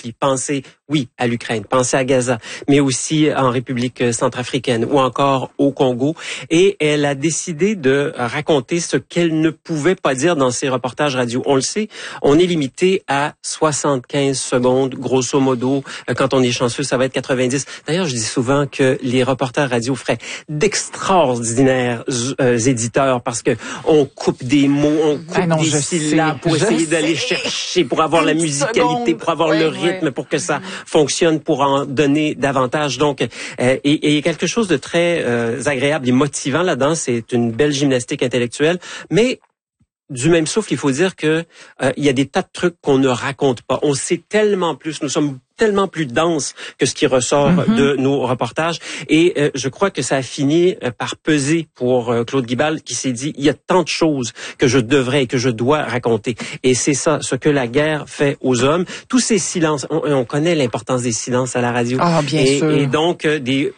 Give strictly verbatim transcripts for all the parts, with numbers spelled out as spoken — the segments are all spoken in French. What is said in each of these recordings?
conflits. Pensez, oui, à l'Ukraine, pensez à Gaza, mais aussi en République centrafricaine ou encore au Congo. Et elle a décidé de raconter ce qu'elle ne pouvait pas dire dans ses reportages radio. On le sait, on est limité à soixante-quinze secondes, grosso modo. Quand on est chanceux, ça va être quatre-vingt-dix. D'ailleurs, je dis souvent que les reporters radio feraient d'extraordinaires euh, éditeurs parce que on coupe des mots, on coupe ah non, des syllabes sais, pour essayer d'aller chercher, pour avoir la musicalité, seconde. pour avoir ouais, le rythme, ouais. pour que ça fonctionne, pour en donner davantage. Donc, euh, et, et il y a quelque chose de très euh, agréable et motivant là-dedans. C'est une belle gymnastique intellectuelle, mais du même souffle, il faut dire que euh, il y a des tas de trucs qu'on ne raconte pas. On sait tellement plus, nous sommes tellement plus denses que ce qui ressort mm-hmm. de nos reportages. Et euh, je crois que ça a fini euh, par peser pour euh, Claude Guibal, qui s'est dit, il y a tant de choses que je devrais et que je dois raconter. Et c'est ça, ce que la guerre fait aux hommes. Tous ces silences, on, on connaît l'importance des silences à la radio. Ah, bien et, sûr. Et donc, euh, des...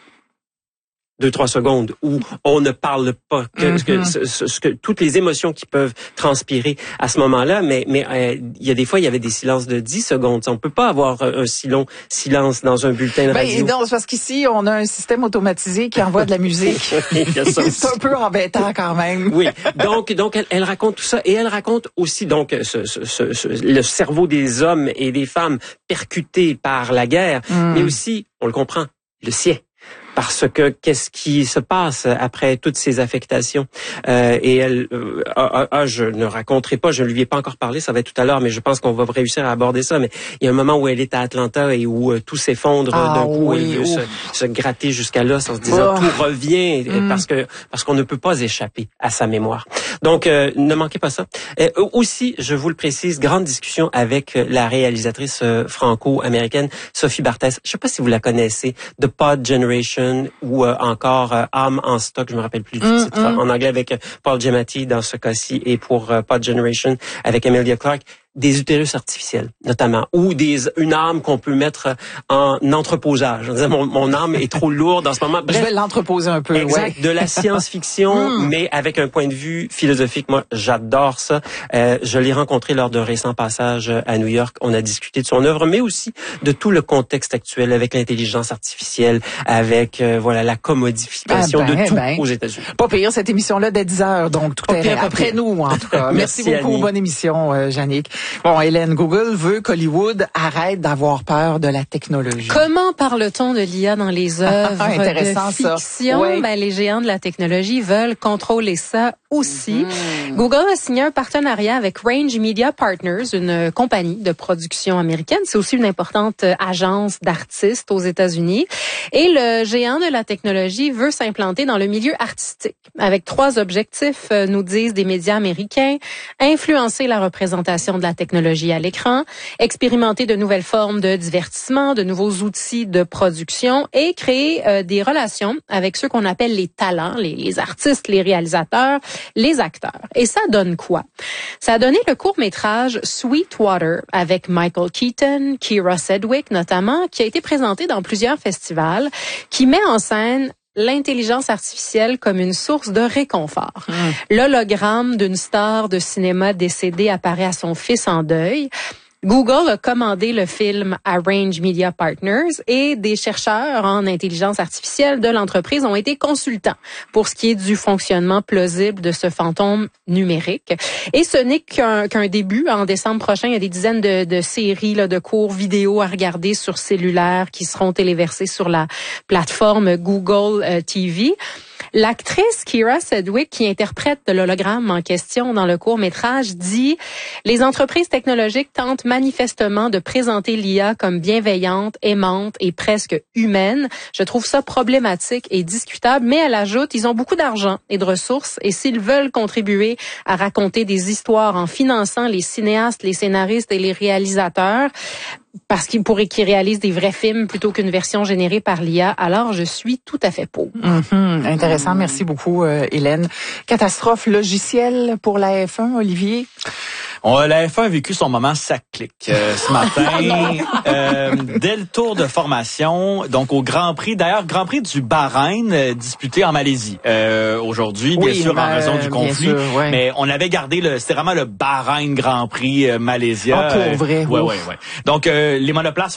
deux, trois secondes où on ne parle pas que, mm-hmm. que, ce, ce, ce que toutes les émotions qui peuvent transpirer à ce moment-là, mais mais euh, il y a des fois il y avait des silences de dix secondes. On peut pas avoir un si long silence dans un bulletin de radio. Ben non, c'est parce qu'ici on a un système automatisé qui envoie de la musique. C'est un peu embêtant quand même. Oui, donc donc elle, elle raconte tout ça et elle raconte aussi donc ce, ce, ce, ce, le cerveau des hommes et des femmes percutés par la guerre, mm. mais aussi on le comprend, le sien. Parce que qu'est-ce qui se passe après toutes ces affectations euh, et elle, euh, ah, ah, je ne raconterai pas, je ne lui ai pas encore parlé, ça va être tout à l'heure, mais je pense qu'on va réussir à aborder ça. Mais il y a un moment où elle est à Atlanta et où euh, tout s'effondre ah, d'un coup, oui, elle veut se, se gratter jusqu'à l'os en se disant oh. tout revient mm. parce que parce qu'on ne peut pas échapper à sa mémoire. Donc euh, ne manquez pas ça. Euh, aussi, je vous le précise, grande discussion avec la réalisatrice euh, franco-américaine Sophie Barthès. Je sais pas si vous la connaissez, The Pod Generation. Ou euh, encore euh, Âme en stock, je me rappelle plus du mm, titre mm. en anglais avec euh, Paul Giamatti dans ce cas-ci et pour euh, Pod Generation avec Emilia Clarke. Des utérus artificiels, notamment, ou des une âme qu'on peut mettre en entreposage. Mon, mon âme est trop lourde en ce moment. Bref, je vais l'entreposer un peu. Exact, ouais. de la science-fiction, mm. mais avec un point de vue philosophique. Moi, j'adore ça. Euh, je l'ai rencontré lors d'un récent passage à New York. On a discuté de son œuvre, mais aussi de tout le contexte actuel avec l'intelligence artificielle, avec euh, voilà la commodification ah ben, de tout ben. aux États-Unis. Pas pire cette émission-là dès dix heures, donc tout est après nous en tout cas. Merci, Merci beaucoup, Annie. Bonne émission, euh, Jannick. Bon, Hélène, Google veut qu'Hollywood arrête d'avoir peur de la technologie. Comment parle-t-on de l'I A dans les œuvres Intéressant, de fiction? Ça. Oui. Ben, les géants de la technologie veulent contrôler ça aussi. Mm-hmm. Google a signé un partenariat avec Range Media Partners, une compagnie de production américaine. C'est aussi une importante agence d'artistes aux États-Unis. Et le géant de la technologie veut s'implanter dans le milieu artistique avec trois objectifs, nous disent des médias américains. Influencer la représentation de la technologie à l'écran, expérimenter de nouvelles formes de divertissement, de nouveaux outils de production et créer euh, des relations avec ceux qu'on appelle les talents, les, les artistes, les réalisateurs, les acteurs. Et ça donne quoi? Ça a donné le court-métrage Sweetwater avec Michael Keaton, Keira Sedgwick notamment, qui a été présenté dans plusieurs festivals, qui met en scène l'intelligence artificielle comme une source de réconfort. Mmh. L'hologramme d'une star de cinéma décédée apparaît à son fils en deuil. Google a commandé le film à Range Media Partners et des chercheurs en intelligence artificielle de l'entreprise ont été consultants pour ce qui est du fonctionnement plausible de ce fantôme numérique. Et ce n'est qu'un, qu'un début. En décembre prochain, il y a des dizaines de, de séries là, de courts vidéo à regarder sur cellulaire qui seront téléversées sur la plateforme Google euh, T V. L'actrice Keira Sedgwick, qui interprète l'hologramme en question dans le court-métrage, dit « Les entreprises technologiques tentent manifestement de présenter l'I A comme bienveillante, aimante et presque humaine. Je trouve ça problématique et discutable. » Mais elle ajoute « Ils ont beaucoup d'argent et de ressources et s'ils veulent contribuer à raconter des histoires en finançant les cinéastes, les scénaristes et les réalisateurs, parce qu'ils pourraient qu'ils réalisent des vrais films plutôt qu'une version générée par l'I A, alors je suis tout à fait pour. » Mm-hmm. Intéressant. Mm-hmm. Merci beaucoup, euh, Hélène. Catastrophe logicielle pour la F un, Olivier? On, la F un a vécu son moment sac-clic euh, ce matin, euh, dès le tour de formation, donc au Grand Prix, d'ailleurs Grand Prix du Bahreïn, euh, disputé en Malaisie euh, aujourd'hui, bien oui, sûr en raison euh, du conflit, sûr, ouais. mais on avait gardé le, c'était vraiment le Bahreïn Grand Prix euh, Malaisia. Ah, pour vrai. Euh, ouais, ouais, ouais. Donc euh, les monoplaces